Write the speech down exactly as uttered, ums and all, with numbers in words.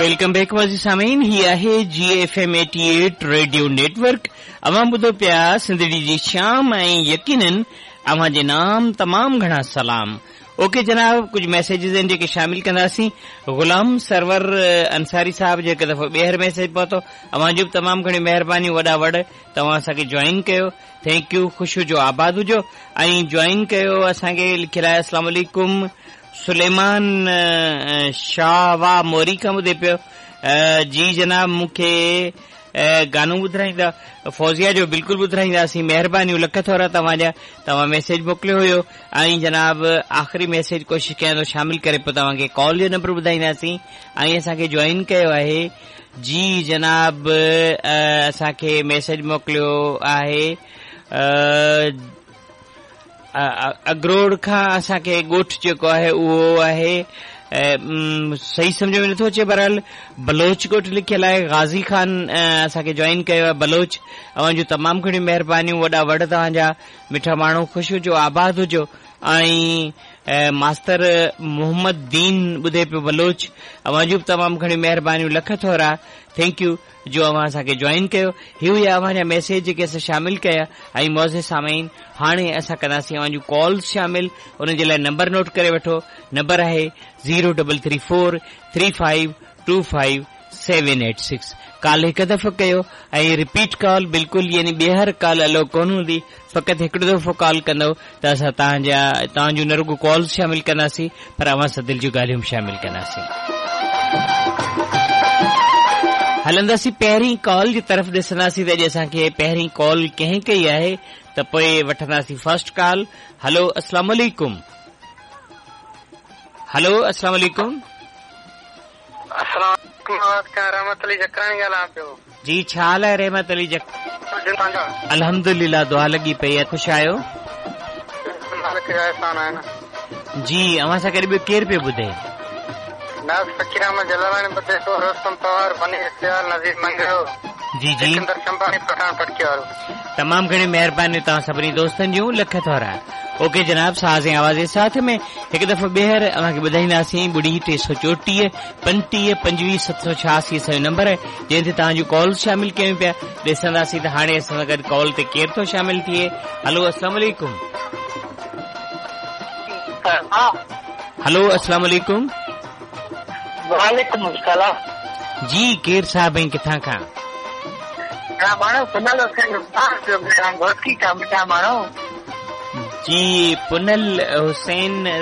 Welcome back वाज़ी सामीन। ही आहे जी एफ एम अठासी रेडियो नेटवर्क। अवां ॿुधो पिया सिंधड़ी जी शाम ऐं यकीनन अवां जे नाम तमाम घणा सलाम। ओके जनाब, कुछ मैसेजेस आहिनि जेके शामिल कंदासीं। गुलाम सरवर अंसारी साहब जो हिकु दफ़ो ॿीहर मैसेज पहुतो। अवां जो बि तमामु घणी महिरबानी, वॾा वॾ तव्हां असांखे जॉइन कयो, थैंक यू। ख़ुशि हुजो, आबाद हुजो ऐं जॉइन कयो असांखे। लिखियलु आहे अस्सलाम वालेकुम। सुलेमान शाहवा मोरी खां ॿुधे पियो। जी जनाब, मूंखे गानो ॿुधाईंदा? फौजिया जो बिल्कुलु ॿुधाईंदासीं। महिरबानी, लख थोरा तव्हांजा। तव्हां मैसेज मोकिलियो हुयो ऐं जनाब आख़िरी मैसेज कोशिशि कयां थो शामिल करे पोइ तव्हांखे कॉल जो नंबर ॿुधाईंदासीं ऐं असांखे जॉइन कयो आहे। जी जनाब, असांखे मैसेज मोकिलियो आहे अगरोड खां। असांखे ॻोठ जेको आहे उहो आहे, सही सम्झ में नथो अचे, बहरहाल बलोच ॻोठ लिखियलु आहे। गाज़ी खान असांखे जॉइन कयो आहे बलोच। अवां जूं तमामु घणियूं महिरबानियूं, वॾा वॾ तव्हांजा, मिठा माण्हू, ख़ुशि हुजो, आबाद हुजो। ऐं मास्तर मोहम्मद दीन ॿुधे पियो बलोच। अवां जूं बि तमामु घणियूं महिरबानियूं, लख थोरा, थैंक यू जो अवां असांखे जॉइन कयो। ही हुया अवांजा मैसेज जेके असां शामिल कया। ऐं मौज़े सामीन, हाणे असां कंदासीं अवां जूं कॉल्स शामिल। उन जे लाइ नंबर नोट करे वठो। नंबर आहे zero double three four three five two five seven eight six. Call हिकु दफ़ो कयो ऐं रिपीट कॉल बिल्कुलु, यानी ॿीहर कॉल अलो कोन हूंदी। फ़क़ति हिकिड़ो दफ़ो कॉल कंदव त असां तव्हांजा तव्हांजूं न रुगो कॉल्स शामिल कंदासीं, पर अवां सां दिलि जूं ॻाल्हियूं शामिल कंदासीं। हलंदासीं पहिरीं कॉल जी तरफ़, ॾिसंदासीं त अॼु असांखे पहिरीं कॉल कंहिं कई आहे, त पोइ वठंदासीं फर्स्ट कॉल। हलो अस्सलाम वालेकुम। हलो अस्सलाम वालेकुम। रहमत अली जकरानी ॻाल्हायां पियो। जी, छा हाल आहे रहमत अली जक? अल्हम्दुलिल्लाह, दुआ लॻी पई आहे। ख़ुशि आहियो? जी, अवां सां गॾु ॿियो केरु पियो ॿुधे? जी जी, तमामु घणी महिरबानी तव्हां सभिनी दोस्तनि जूं, लख थोरा। ओके जनाब, साज़ ऐं आवाज़ जे साथ में हिकु दफ़ो ॿीहर अव्हांखे ॿुधाईंदासीं। ॿुड़ी टे सौ चोटीह पंटीह पंजवीह सत सौ छियासी असांजो नंबर आहे, जंहिं ते तव्हां जूं कॉल शामिल कयूं पिया। ॾिसंदासीं त हाणे असां सां गॾु कॉल ते केरु थो शामिल थिए। हलो अस्सलाम वालेकुम। हलो अस्सलाम वालेकुम। वालेकुम अस्सलाम। जी, केरु साहब आहिनि, किथां खां? जी, पुनल हुसैन